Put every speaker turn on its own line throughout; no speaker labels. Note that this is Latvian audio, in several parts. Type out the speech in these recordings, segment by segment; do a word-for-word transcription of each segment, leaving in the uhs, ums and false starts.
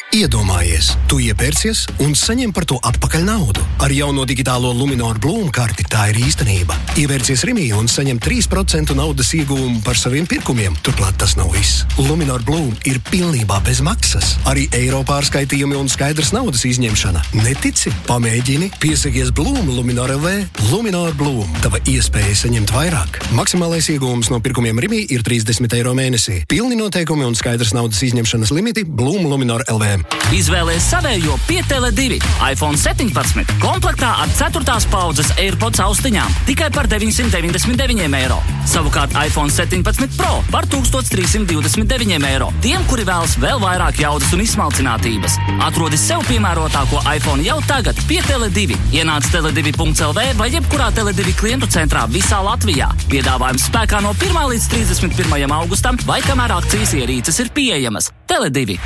Iedomājies, tu iepērcies un saņem par to atpakaļ naudu. Ar jauno digitālo Luminor Bloom karti tā ir īstenība. Ievērcies Rimī un saņem trīs procenti naudas ieguvumu par saviem pirkumiem. Turklāt tas nav viss. Luminor Bloom ir pilnībā bez maksas. Arī eiro pārskaitījumi un skaidrs naudas izņemšana. Netici? Pamēģini. Piesakies Bloom Luminor L V. Luminor Bloom. Tava iespēja saņemt vairāk. Maksimālais ieguvums no pirkumiem Rimī ir trīsdesmit eiro mēnesī. Pilni noteikumi un skaidrs naudas izņemšanas limiti Bloom Luminor L V.
Izvēlies savējo pie Tele divi. iPhone septiņpadsmit komplektā ar ceturtās paudzes AirPods austiņām tikai par deviņsimt deviņdesmit deviņiem eiro. Savukārt iPhone septiņpadsmit Pro par tūkstoš trīs simt divdesmit deviņiem eiro. Tiem, kuri vēlas vēl vairāk jaudas un izsmalcinātības. Atrodi sev piemērotāko iPhone jau tagad pie Tele divi. Ienāc tele divi punkts el vē vai jebkurā Tele divi klientu centrā visā Latvijā. Piedāvājums spēkā no pirmā līdz trīsdesmit pirmajam augustam vai kamēr akcijas ierīces ir pieejamas. Tele divi.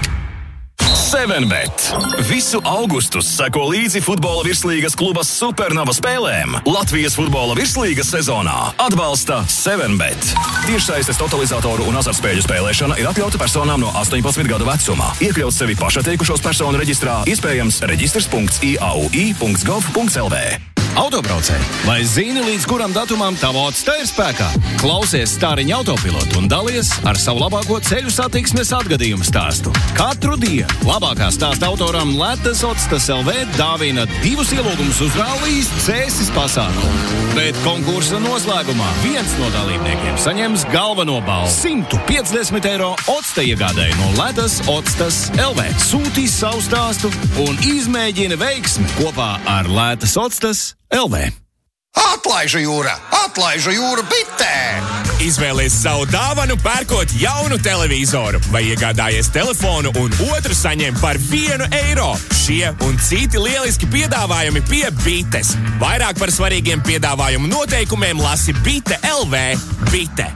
seven bet. Visu augustu seko līdzi futbola virslīgas kluba Supernova spēlēm. Latvijas futbola virslīgas sezonā atbalsta seven bet. Tiešsaistes totalizatoru un azartspēļu spēlēšana ir atļauta personām no astoņpadsmit gadu vecumā. Iekļaut sevi pašatteikušos personu reģistrā, iespējams reģistrs punkts i a u i punkts gov punkts el vē.
Autobraucēji, vai zini, līdz kuram datumam tava otsta ir spēkā? Klausies Stāriņa autopilotu un dalies ar savu labāko ceļu satiksmes atgadījumu stāstu. Katru dienu labākā stāsta autoram Letas Otstas L V dāvina divus ielūgumus uz rallijas Cēsis pasākumu. Bet konkursa noslēgumā viens no dalībniekiem saņems galveno balvu – simt piecdesmit eiro Otsta iegādēju no Letas Otstas L V. Sūtī savu stāstu un izmēģina veiksmi kopā ar Letas Otstas L V.
Atlaižu jūra! Atlaižu jūra bitē!
Izvēlies savu dāvanu, pērkot jaunu televizoru vai iegādājies telefonu un otru saņem par vienu eiro. Šie un citi lieliski piedāvājumi pie Bites. Vairāk par svarīgiem piedāvājumu noteikumiem lasi bite punkts el vē. Bite.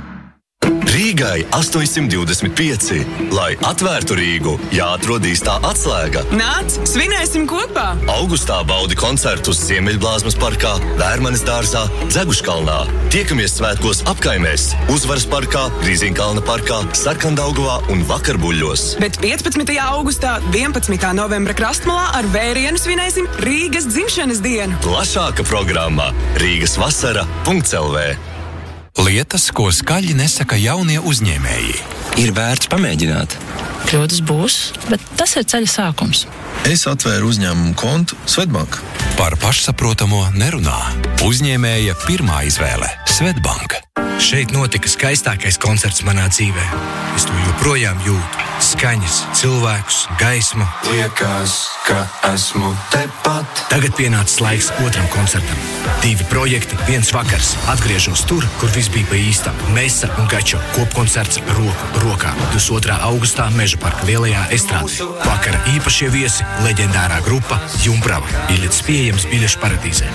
Rīgai astoņsimt divdesmit pieci. Lai atvērtu Rīgu, jāatrod īstā atslēga.
Nāc, svinēsim kopā!
Augustā baudi koncertus Ziemeļblāzmas parkā, Vērmanes dārzā, Dzeguškalnā. Tiekamies svētkos apkaimēs, Uzvaras parkā, Grīziņkalna parkā, Sarkandaugavā un Vakarbuļļos.
Bet piecpadsmitajā augustā, vienpadsmitā novembra krastmalā ar vērienu svinēsim Rīgas dzimšanas dienu.
Plašāka programma Rīgas vasara punkts el vē.
Lietas, ko skaļi nesaka jaunie uzņēmēji.
Ir vērts pamēģināt.
Kļūdas būs, bet tas ir ceļa sākums.
Es atvēru uzņēmumu kontu Svetbank.
Par pašsaprotamo nerunā. Uzņēmēja pirmā izvēle – Svetbank.
Šeit notika skaistākais koncerts manā dzīvē. Es to joprojām jūtu. Skaņas, cilvēkus, gaismu.
Liekas, ka esmu tepat.
Tagad pienācis laiks otram koncertam. Divi projekti, viens vakars. Atgriežos tur, kur viss bija pa īstam. Mesa un Gačo kopkoncerts roku rokā. divdesmit otrā augustā Meža parka lielajā estrādē. Vakara īpašie viesi, leģendārā grupa Jumbrava. Biļetes pieejams biļešu paradīzē.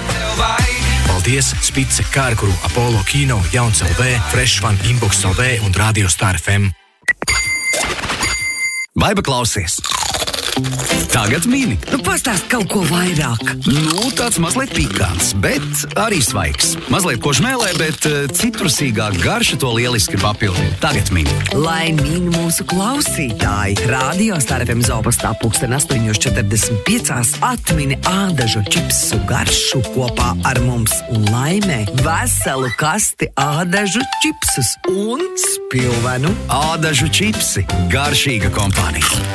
Paldies Spice, Kārkuru, Apollo Kino, Jauns L V, Fresh Fun, Inbox L V un Radio Star F M.
Baiba klausies! Tagad mini.
Nu, pastāst kaut ko vairāk.
Nu, tāds mazliet pikants, bet arī svaigs. Mazliet ko žmēlē, bet uh, citrusīgā garša to lieliski papildina. Tagad mini.
Lai min mūsu klausītāji. Radio Star F M zobastā pulksten astoņi četrdesmit pieci atmini ādažu čipsu garšu kopā ar mums un laimē veselu kasti ādažu čipsus un spilvenu.
Ādažu čipsi. Garšīga kompānija.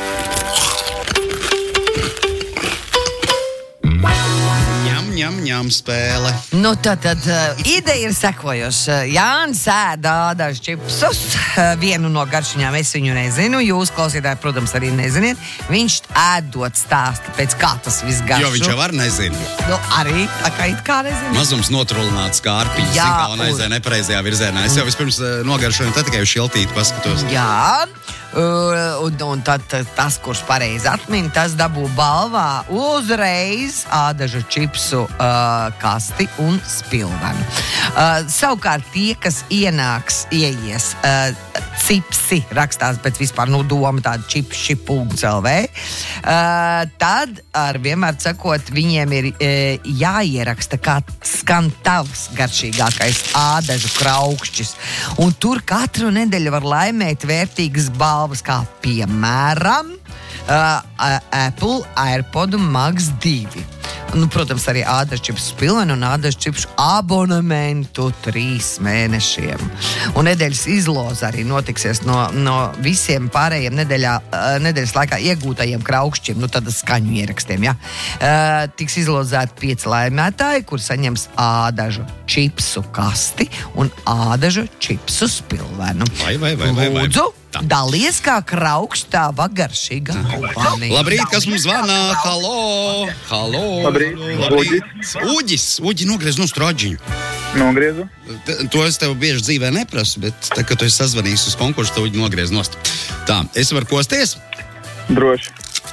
Ņem, ņem spēle.
Nu, tad, tad uh, ideja ir sekojoša. Jānis ēda ādažu čipsus. Uh, vienu no garšiņām es viņu nezinu. Jūs, klausītāji, protams, arī neziniet. Viņš ēdot stāsta pēc kā tas viss garšo.
Jo viņš jau var nezinu.
Nu, arī, tā kā it kā nezinu.
Mazums notrulināts kārpiņas. Jā, un aizēja nepareizajā virzienā. Es jau vispirms uh, nogaršoju, tad tikai uz šiltīti paskatos.
Jā. Uh, un, un tad tas, kurš pareizi atmin, tas dabū balvā uzreiz ādažu čipsu uh, kasti un spilvenu. Uh, savukārt tie, kas ienāks, ieies uh, cipsi, rakstās pēc vispār nu doma tāda čipši punkts el vē, uh, tad ar vienmēr sakot, viņiem ir uh, jāieraksta, kā skan tavs garšīgākais ādažu kraukšķis. Un tur katru nedēļu var laimēt vērtīgas balvas, kā piemēram uh, Apple AirPod Max divi. Nu, protams, arī ādažu čipsu spilvenu un ādažu čipsu abonementu trīs mēnešiem. Un nedēļas izloze arī notiksies no, no visiem pārējiem nedēļā, nedēļas laikā iegūtajiem kraukšķiem, nu tad skaņu ierakstiem, ja. Uh, tiks izlozēti pieci laimētāji, kur saņems ādažu čipsu kasti un ādažu čipsu spilvenu.
Vai, vai, vai, vai, vai.
Lūdzu, dalies kā kraukštāva garšīga kompānija.
Labrīt, kas mums zvana? Halo! Halo!
Labrīt!
Labrīt. Uģis! Uģi, nogriez no straģiņu.
Nogriezu.
T- to es tev bieži dzīvē neprasu, bet tā, kad tu esi sazvanījis uz konkursu, tev Uģi nogriez nost. Tā, es varu kosties?
Droši.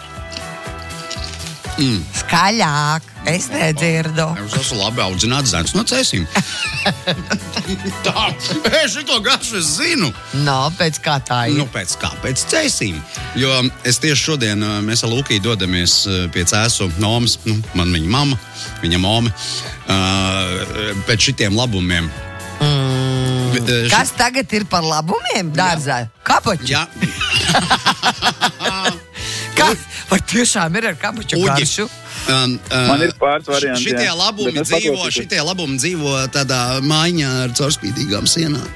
Mm. Skaļāk, es nedzirdu.
Es esmu labi audzināts zēns no cēsīm. Tā, es šito garšu es zinu.
No, pēc kā tā ir?
Nu, pēc kā, pēc cēsīm. Jo es tieši šodien, mēs ar Lūkiju dodamies pie cēsu Nomas, nu, man viņa mama, viņa moma, uh, pēc šitiem labumiem.
Mm.
Bet, uh,
Kas ši... tagad ir par labumiem dārzā? Kapuķi?
Jā.
Kā? Vai tiešām ir ar kapuču garšu?
Um, uh,
Man ir pāris varianti.
Šitie
jā.
labumi
Bet es
dzīvo,
paklausīšu.
šitie labumi dzīvo tādā maiņā ar caurspīdīgām sienām.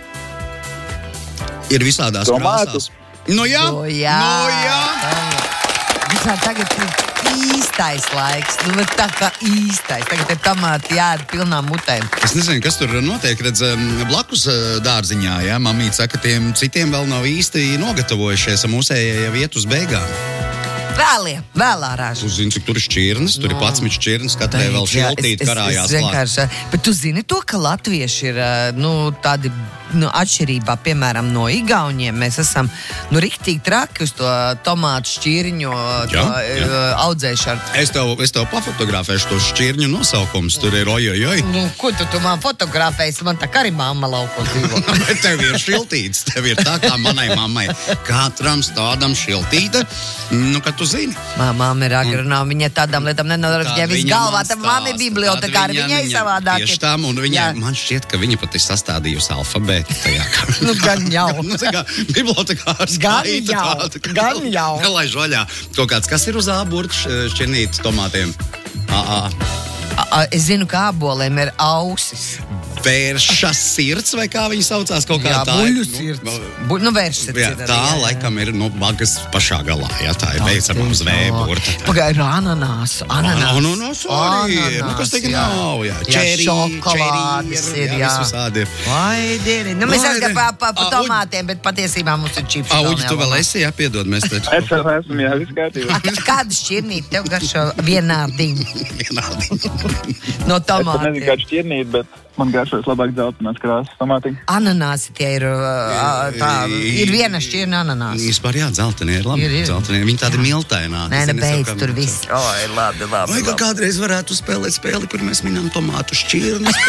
Ir visādās
Tomātu?
krāsās. Nu jā,
Nu jā.
nu jā.
Visā tagad ir īstais laiks. Nu, bet tā kā īstais. Tagad ir tomāti jāēd pilnām mutēm.
Es nezinu, kas tur notiek, redz, blakus dārziņā, jā, mamīte saka, tiem citiem vēl nav īsti nogatavojušies, mūsējie jau iet uz beigām.
Vēlie, vēlā rāža.
Tu zini, cik tur ir šķirnes, tur ir patsmiņš šķirnes, katrai vēl šiltīt karājās klāt.
Bet tu zini to, ka latvieši ir, nu, tādi, nu, atšķirībā, piemēram, no igauņiem. Mēs esam, nu, riktīgi traki uz to tomātu šķirņu
Jā,
to,
jā.
audzēšanu.
Es tev, es tev pafotografēšu to šķirņu nosaukums, tur ir ojojoj.
Nu, ko tu, tu man fotografēsi? Man tā kā arī mamma lauko dzīvo.
Bet tev ir šiltīts, tev ir tā kā manai mammai. Katram stādam šiltīte, nu, kad tu zini.
Mamma ir agronoma, viņa tādām lietām nenodarbojas. Ja viss galvā, tad mamma ir bibliotekāra, viņai savādāk.
Tieši tam, un viņai,
Jā.
man šķiet, ka viņa pat ir sastādījusi alfabētu tajā.
Nu, gan jau.
Nu, tā kā bibliotekārs.
Gan
skaita
jau,
tāda, ka
gan jau.
Nelaiž vaļā. Kaut kāds, kas ir uz āburtu šķirnīt tomātiem? Ā, ā.
A, a, es zinu, ka abolēm ir ausis.
Vērša sirds, vai kā viņi saucās kaut kā
Jā,
tā?
buļu sirds. Bu, nu, vērša
Jā,
sirds.
tā laikam ir no vagas pašā galā, jā, tā ir beidzamā uz vēburta.
Pagāja ir ananāsu, ananāsu.
Ananāsu arī, nu kas tagad
jā.
nav, jā.
Jā,
Čeri,
šokolādes
čeri
ir,
jā.
jā.
Visvisādi ir.
Vai, dieni. Nu, mēs
Vai,
aizgājām pa, pa, pa
Ā,
tomātiem, bet patiesībā mums ir čips.
Ā, Uģi, tu vēl esi, jā, piedod, mēs te...
Es vēl esmu, jā, viss kārtībā.
Kāda šķirnīt tev garšo vienādiņu?
Vienādiņu.
No
Es pat nezinu,
tomātiem.
kāds šķirnīt, bet man garšojas labāk dzeltenās krāsas tomātiņi.
Ananāsi tie ir, ā, tā, ir viena šķirna ananāsi.
Vispār jā, dzeltenie ir labi.
Ir, ir.
Dzeltenie, viņi tādi miltaināti.
Nē, ne
zini, es jau
beidz
kā-
tur viss. Oi, labi, labi,
Vai ka
labi.
kādreiz varētu spēlēt spēli, kur mēs minam tomātu šķirnes?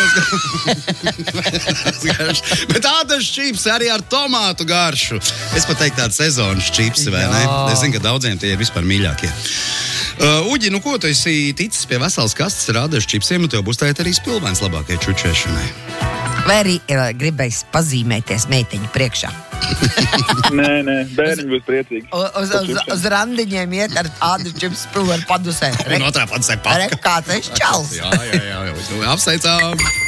Bet tādas čips arī ar tomātu garšu. Es pat teiktu tādu sezonas čips, vai ne?
Jā.
Es zinu, ka daudziem tie ir vispār mīļākie. Uh, Uģi, nu ko tu esi ticis pie veselas kastes ar ādažu čipsiem, un tev būs tā arī spilvens labākai čučēšanai?
Vai arī uh, gribēs pazīmēties meiteņu priekšā?
Nē, nē, bērniņi būs priecīgi.
Uz, uz, uz randiņiem iet ar ādu čips pilnu ar padusē.
Un otrā padusē paka.
Re, kā tas čals.
Jā, jā, jā, jā. Apsveicām!